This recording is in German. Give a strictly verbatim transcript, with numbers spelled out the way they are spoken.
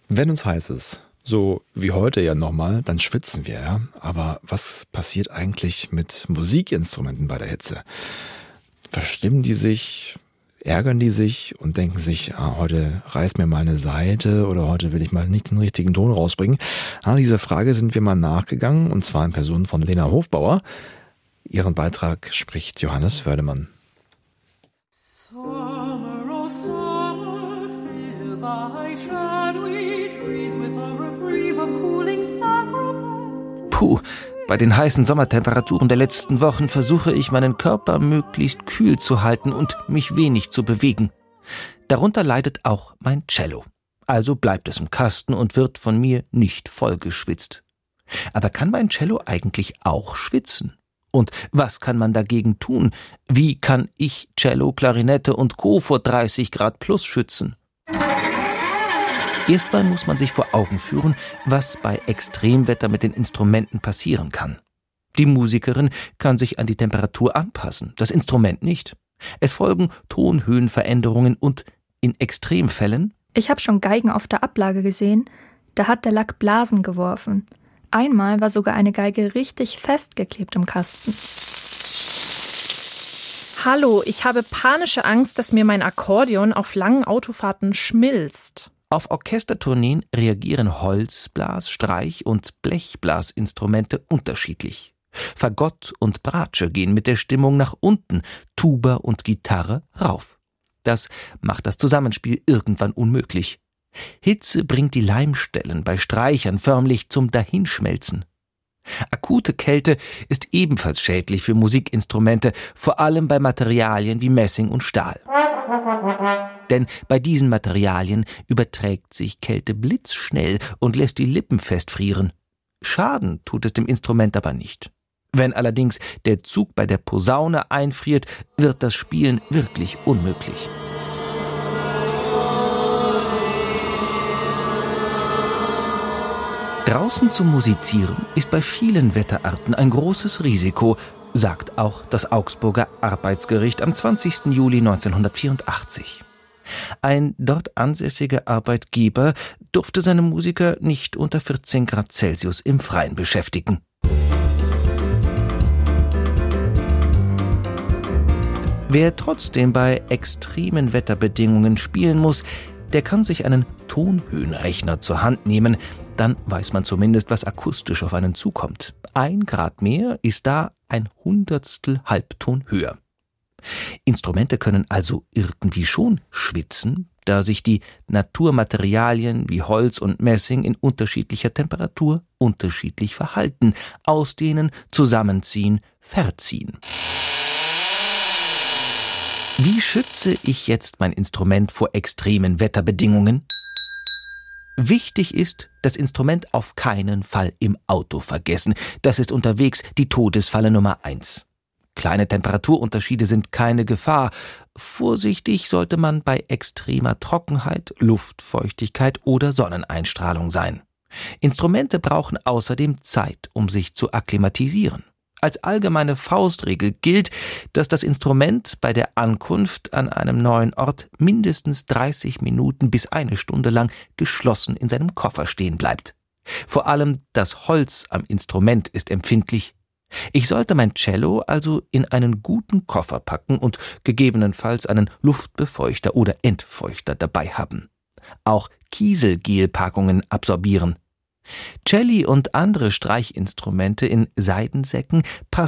Wenn uns heiß ist, so wie heute ja nochmal, dann schwitzen wir, ja. Aber was passiert eigentlich mit Musikinstrumenten bei der Hitze? Verstimmen die sich, ärgern die sich und denken sich, ah, heute reißt mir mal eine Saite oder heute will ich mal nicht den richtigen Ton rausbringen? Ah, dieser Frage sind wir mal nachgegangen, und zwar in Person von Lena Hofbauer. Ihren Beitrag spricht Johannes Wördemann. Summer, oh summer, fill thy shadowy trees with a reprieve of cooling sacrament. Puh, bei den heißen Sommertemperaturen der letzten Wochen versuche ich, meinen Körper möglichst kühl zu halten und mich wenig zu bewegen. Darunter leidet auch mein Cello. Also bleibt es im Kasten und wird von mir nicht vollgeschwitzt. Aber kann mein Cello eigentlich auch schwitzen? Und was kann man dagegen tun? Wie kann ich Cello, Klarinette und Co. vor dreißig Grad plus schützen? Erstmal muss man sich vor Augen führen, was bei Extremwetter mit den Instrumenten passieren kann. Die Musikerin kann sich an die Temperatur anpassen, das Instrument nicht. Es folgen Tonhöhenveränderungen und in Extremfällen... Ich habe schon Geigen auf der Ablage gesehen, da hat der Lack Blasen geworfen. Einmal war sogar eine Geige richtig festgeklebt im Kasten. Hallo, ich habe panische Angst, dass mir mein Akkordeon auf langen Autofahrten schmilzt. Auf Orchestertourneen reagieren Holzblas-, Streich- und Blechblasinstrumente unterschiedlich. Fagott und Bratsche gehen mit der Stimmung nach unten, Tuba und Gitarre rauf. Das macht das Zusammenspiel irgendwann unmöglich. Hitze bringt die Leimstellen bei Streichern förmlich zum Dahinschmelzen. Akute Kälte ist ebenfalls schädlich für Musikinstrumente, vor allem bei Materialien wie Messing und Stahl. Denn bei diesen Materialien überträgt sich Kälte blitzschnell und lässt die Lippen festfrieren. Schaden tut es dem Instrument aber nicht. Wenn allerdings der Zug bei der Posaune einfriert, wird das Spielen wirklich unmöglich. Draußen zu musizieren ist bei vielen Wetterarten ein großes Risiko, sagt auch das Augsburger Arbeitsgericht am zwanzigsten Juli neunzehnhundertvierundachtzig. Ein dort ansässiger Arbeitgeber durfte seine Musiker nicht unter vierzehn Grad Celsius im Freien beschäftigen. Wer trotzdem bei extremen Wetterbedingungen spielen muss, der kann sich einen Tonhöhenrechner zur Hand nehmen, dann weiß man zumindest, was akustisch auf einen zukommt. Ein Grad mehr ist da ein Hundertstel Halbton höher. Instrumente können also irgendwie schon schwitzen, da sich die Naturmaterialien wie Holz und Messing in unterschiedlicher Temperatur unterschiedlich verhalten, ausdehnen, zusammenziehen, verziehen. Wie schütze ich jetzt mein Instrument vor extremen Wetterbedingungen? Wichtig ist, das Instrument auf keinen Fall im Auto vergessen. Das ist unterwegs die Todesfalle Nummer eins. Kleine Temperaturunterschiede sind keine Gefahr. Vorsichtig sollte man bei extremer Trockenheit, Luftfeuchtigkeit oder Sonneneinstrahlung sein. Instrumente brauchen außerdem Zeit, um sich zu akklimatisieren. Als allgemeine Faustregel gilt, dass das Instrument bei der Ankunft an einem neuen Ort mindestens dreißig Minuten bis eine Stunde lang geschlossen in seinem Koffer stehen bleibt. Vor allem das Holz am Instrument ist empfindlich. Ich sollte mein Cello also in einen guten Koffer packen und gegebenenfalls einen Luftbefeuchter oder Entfeuchter dabei haben. Auch Kieselgelpackungen absorbieren. Celli und andere Streichinstrumente in Seidensäcken passen